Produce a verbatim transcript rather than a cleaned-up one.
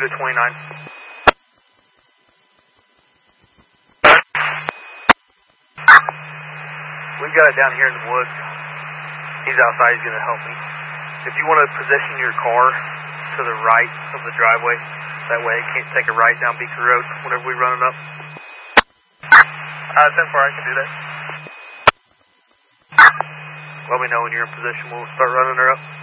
to twenty-nine. We've got it down here in the woods. He's outside, he's going to help me. If you want to position your car to the right of the driveway, that way it can't take a right down Beaker Road whenever we run it up. Uh, ten four, I can do that. Let me know when you're in position, we'll start running her up.